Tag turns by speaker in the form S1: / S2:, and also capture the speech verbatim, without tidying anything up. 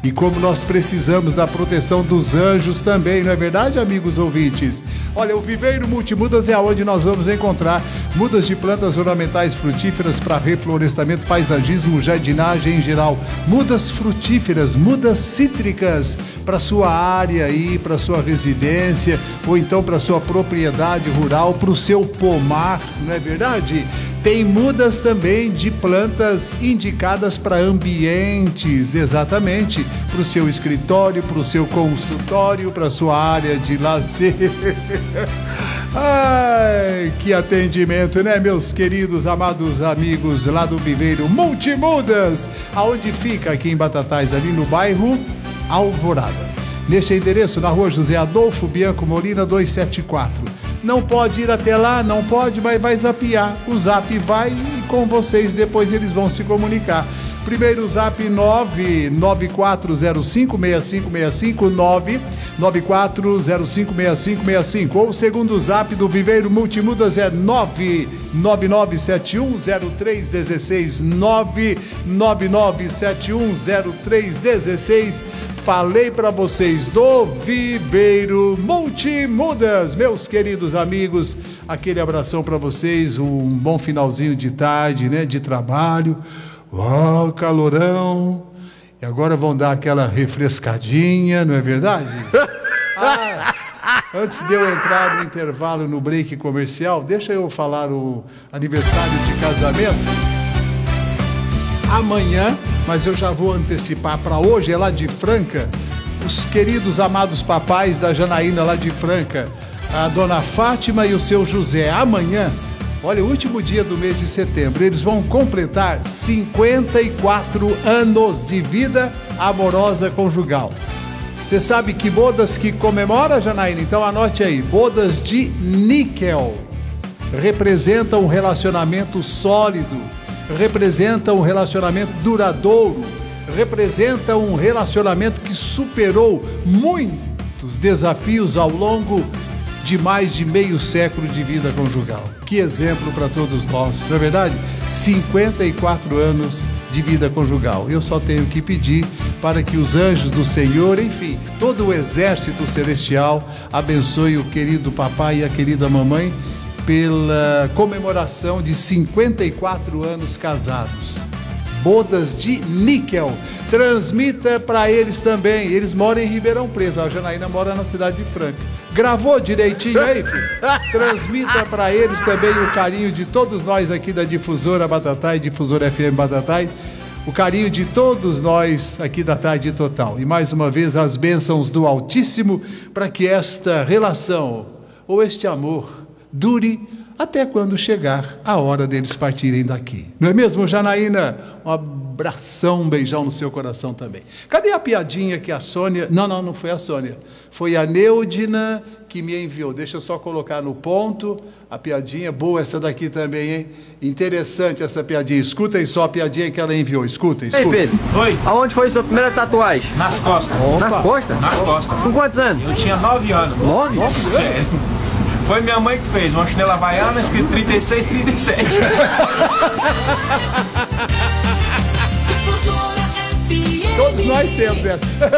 S1: E como nós precisamos da proteção dos anjos também, não é verdade, amigos ouvintes? Olha, o Viveiro Multimudas é aonde nós vamos encontrar mudas de plantas ornamentais frutíferas para reflorestamento, paisagismo, jardinagem em geral. Mudas frutíferas, mudas cítricas para sua área aí, para sua residência, ou então para sua propriedade rural, para o seu pomar, não é verdade? Tem mudas também de plantas indicadas para ambientes, exatamente, para o seu escritório, para o seu consultório, para a sua área de lazer. Ai, que atendimento, né, meus queridos, amados amigos lá do Viveiro Multimudas, aonde fica aqui em Batatais, ali no bairro Alvorada. Neste endereço, na rua José Adolfo Bianco Molina, duzentos e setenta e quatro. Não pode ir até lá, não pode, mas vai zapear. O zap vai e com vocês depois eles vão se comunicar. Primeiro zap nove nove quatro zero cinco seis cinco seis cinco, nove nove quatro zero cinco seis cinco seis cinco. Ou o segundo zap do Viveiro Multimudas é nove nove nove sete um zero três um seis, nove nove nove sete um zero três um seis. Falei para vocês do Viveiro Multimudas, meus queridos amigos. Aquele abração para vocês, um bom finalzinho de tarde, né, de trabalho. Ó, oh, calorão. E agora vão dar aquela refrescadinha, não é verdade? Ah, antes de eu entrar no intervalo, no break comercial, deixa eu falar o aniversário de casamento. Amanhã, mas eu já vou antecipar para hoje, é lá de Franca, os queridos amados papais da Janaína lá de Franca, a dona Fátima e o seu José. Amanhã, olha, o último dia do mês de setembro, eles vão completar cinquenta e quatro anos de vida amorosa conjugal. Você sabe que bodas que comemora, Janaína? Então anote aí, bodas de níquel. Representam um relacionamento sólido, representam um relacionamento duradouro, representam um relacionamento que superou muitos desafios ao longo de mais de meio século de vida conjugal. Que exemplo para todos nós, não é verdade? cinquenta e quatro anos de vida conjugal. Eu só tenho que pedir para que os anjos do Senhor, enfim, todo o exército celestial abençoe o querido papai e a querida mamãe pela comemoração de cinquenta e quatro anos casados. Bodas de níquel. Transmita para eles também. Eles moram em Ribeirão Preto. A Janaína mora na cidade de Franca. Gravou direitinho aí, filho? Transmita para eles também o carinho de todos nós aqui da Difusora Batatais, Difusora F M Batatais. O carinho de todos nós aqui da Tarde Total. E mais uma vez as bênçãos do Altíssimo para que esta relação ou este amor dure até quando chegar a hora deles partirem daqui. Não é mesmo, Janaína? Um abração, um beijão no seu coração também. Cadê a piadinha que a Sônia... Não, não, não foi a Sônia. Foi a Neudina que me enviou. Deixa eu só colocar no ponto a piadinha. Boa essa daqui também, hein? Interessante essa piadinha. Escuta aí só a piadinha que ela enviou. Escuta, escuta.
S2: Ei, Pedro.
S3: Oi.
S2: Aonde foi sua primeira tatuagem?
S3: Nas costas.
S1: Opa.
S2: Nas costas?
S3: Nas costas.
S2: Com quantos anos?
S3: Eu tinha nove anos.
S2: Nove?
S3: Sério. Foi minha mãe que fez, uma chinela havaiana escrito trinta e seis, trinta e sete.
S1: Todos nós temos essa.